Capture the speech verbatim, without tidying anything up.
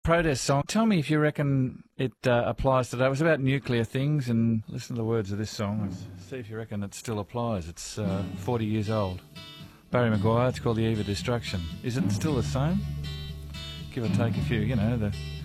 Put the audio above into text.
protest song. Tell me if you reckon it uh, applies today. It was about nuclear things, and listen to the words of this song and see if you reckon it still applies. It's uh, forty years old. Barry Maguire, it's called The Eve of Destruction. Is it still the same? Give or take a few, you know, the